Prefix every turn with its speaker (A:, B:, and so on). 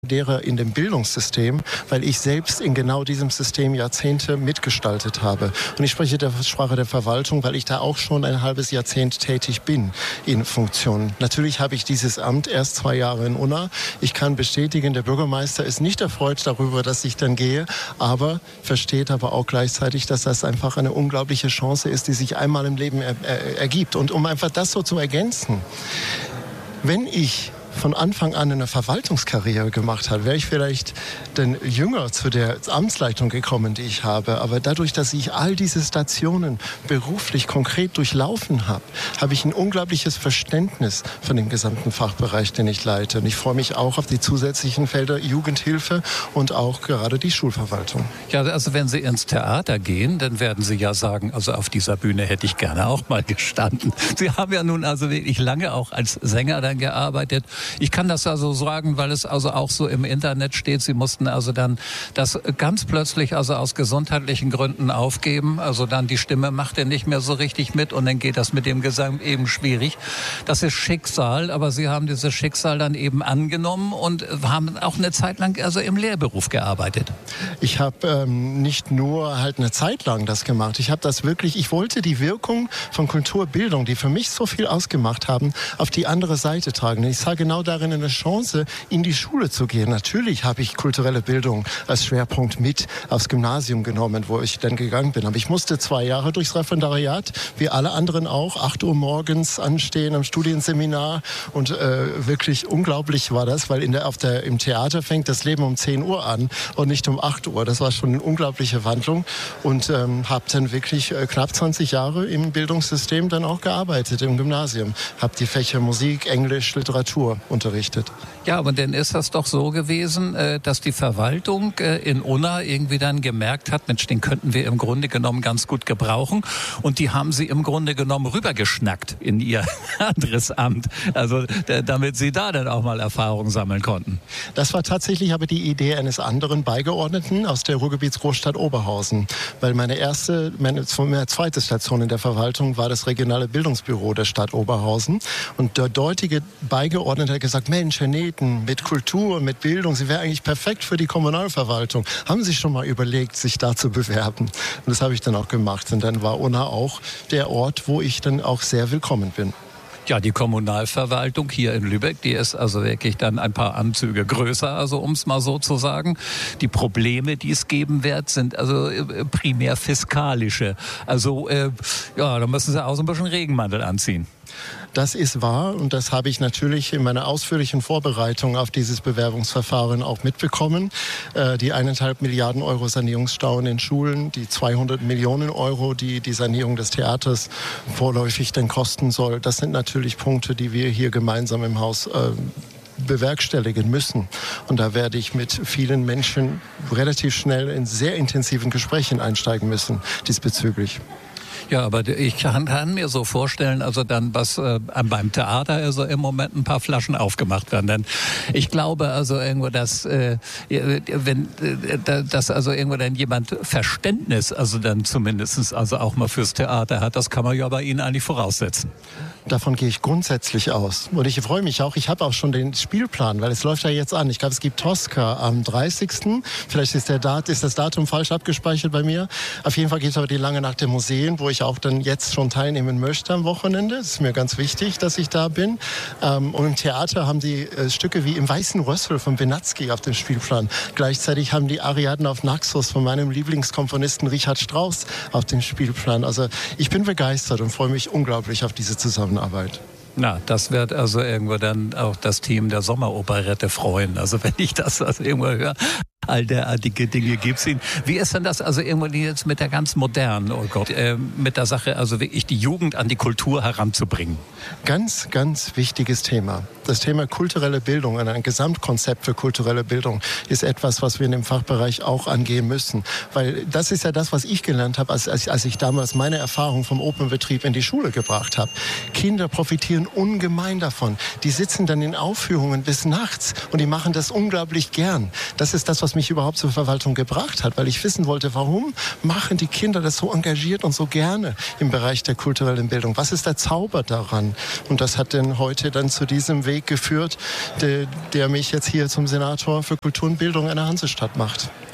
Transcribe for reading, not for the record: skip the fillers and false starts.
A: Lehrer in dem Bildungssystem, weil ich selbst in genau diesem System Jahrzehnte mitgestaltet habe. Und ich spreche der Sprache der Verwaltung, weil ich da auch schon ein halbes Jahrzehnt tätig bin in Funktionen. Natürlich habe ich dieses Amt erst 2 Jahre in Unna. Ich kann bestätigen, der Bürgermeister ist nicht erfreut darüber, dass ich dann gehe, aber versteht aber auch gleichzeitig, dass das einfach eine unglaubliche Chance ist, die sich einmal im Leben ergibt. Und um einfach das so zu ergänzen, wenn ich von Anfang an eine Verwaltungskarriere gemacht hat, wäre ich vielleicht dann jünger zu der Amtsleitung gekommen, die ich habe. Aber dadurch, dass ich all diese Stationen beruflich konkret durchlaufen habe, habe ich ein unglaubliches Verständnis von dem gesamten Fachbereich, den ich leite. Und ich freue mich auch auf die zusätzlichen Felder Jugendhilfe und auch gerade die Schulverwaltung.
B: Ja, also wenn Sie ins Theater gehen, dann werden Sie ja sagen, also auf dieser Bühne hätte ich gerne auch mal gestanden. Sie haben ja nun also wirklich lange auch als Sänger dann gearbeitet. Ich kann das also sagen, weil es also auch so im Internet steht. Sie mussten also dann das ganz plötzlich also aus gesundheitlichen Gründen aufgeben. Also dann die Stimme macht er nicht mehr so richtig mit und dann geht das mit dem Gesang eben schwierig. Das ist Schicksal, aber Sie haben dieses Schicksal dann eben angenommen und haben auch eine Zeit lang also im Lehrberuf gearbeitet.
A: Ich habe nicht nur halt eine Zeit lang das gemacht. Ich wollte die Wirkung von Kulturbildung, die für mich so viel ausgemacht haben, auf die andere Seite tragen. Ich sah genau darin eine Chance, in die Schule zu gehen. Natürlich habe ich kulturelle Bildung als Schwerpunkt mit aufs Gymnasium genommen, wo ich dann gegangen bin. Aber ich musste 2 Jahre durchs Referendariat, wie alle anderen auch, 8 Uhr morgens anstehen am Studienseminar. Und wirklich unglaublich war das, weil im Theater fängt das Leben um 10 Uhr an und nicht um 8 Uhr. Das war schon eine unglaubliche Wandlung. Und habe dann wirklich knapp 20 Jahre im Bildungssystem dann auch gearbeitet, im Gymnasium. Habe die Fächer Musik, Englisch, Literatur unterrichtet.
B: Ja, aber dann ist das doch so gewesen, dass die Verwaltung in Unna irgendwie dann gemerkt hat, Mensch, den könnten wir im Grunde genommen ganz gut gebrauchen. Und die haben sie im Grunde genommen rübergeschnackt in ihr anderes Amt. Also damit sie da dann auch mal Erfahrung sammeln konnten.
A: Das war tatsächlich aber die Idee eines anderen Beigeordneten aus der Ruhrgebietsgroßstadt Oberhausen. Weil meine zweite Station in der Verwaltung war das regionale Bildungsbüro der Stadt Oberhausen. Und der dortige Beigeordnete hat gesagt, Mensch, Herr Neten, mit Kultur, mit Bildung, Sie wären eigentlich perfekt für die Kommunalverwaltung. Haben Sie schon mal überlegt, sich da zu bewerben? Und das habe ich dann auch gemacht. Und dann war Unna auch der Ort, wo ich dann auch sehr willkommen bin.
B: Ja, die Kommunalverwaltung hier in Lübeck, die ist also wirklich dann ein paar Anzüge größer, also um es mal so zu sagen. Die Probleme, die es geben wird, sind also primär fiskalische. Also da müssen Sie auch so ein bisschen Regenmantel anziehen.
A: Das ist wahr und das habe ich natürlich in meiner ausführlichen Vorbereitung auf dieses Bewerbungsverfahren auch mitbekommen. Die 1,5 Milliarden Euro Sanierungsstau in den Schulen, die 200 Millionen Euro, die die Sanierung des Theaters vorläufig dann kosten soll, das sind natürlich Punkte, die wir hier gemeinsam im Haus bewerkstelligen müssen. Und da werde ich mit vielen Menschen relativ schnell in sehr intensiven Gesprächen einsteigen müssen diesbezüglich.
B: Ja, aber ich kann mir so vorstellen, also dann, was beim Theater also im Moment ein paar Flaschen aufgemacht werden. Denn ich glaube also irgendwo, dass dass also irgendwo dann jemand Verständnis, also dann zumindest also auch mal fürs Theater hat, das kann man ja bei Ihnen eigentlich voraussetzen.
A: Davon gehe ich grundsätzlich aus. Und ich freue mich auch, ich habe auch schon den Spielplan, weil es läuft ja jetzt an. Ich glaube, es gibt Tosca am 30. Vielleicht ist das Datum falsch abgespeichert bei mir. Auf jeden Fall gibt es aber die Lange Nacht der Museen, wo ich auch dann jetzt schon teilnehmen möchte am Wochenende. Es ist mir ganz wichtig, dass ich da bin. Und im Theater haben die Stücke wie im Weißen Rössel von Benatzky auf dem Spielplan. Gleichzeitig haben die Ariadne auf Naxos von meinem Lieblingskomponisten Richard Strauss auf dem Spielplan. Also ich bin begeistert und freue mich unglaublich auf diese Zusammenarbeit.
B: Na, das wird also irgendwo dann auch das Team der Sommeroperette freuen. Also wenn ich das also irgendwo höre. All derartige Dinge gibt's Ihnen. Wie ist denn das also irgendwo jetzt mit der ganz modernen, mit der Sache, also wirklich die Jugend an die Kultur heranzubringen?
A: Ganz, ganz wichtiges Thema. Das Thema kulturelle Bildung, ein Gesamtkonzept für kulturelle Bildung ist etwas, was wir in dem Fachbereich auch angehen müssen. Weil das ist ja das, was ich gelernt habe, als ich damals meine Erfahrung vom Opernbetrieb in die Schule gebracht habe. Kinder profitieren ungemein davon. Die sitzen dann in Aufführungen bis nachts und die machen das unglaublich gern. Das ist das, was was mich überhaupt zur Verwaltung gebracht hat, weil ich wissen wollte, warum machen die Kinder das so engagiert und so gerne im Bereich der kulturellen Bildung? Was ist der Zauber daran? Und das hat denn heute dann zu diesem Weg geführt, der mich jetzt hier zum Senator für Kultur und Bildung in der Hansestadt macht.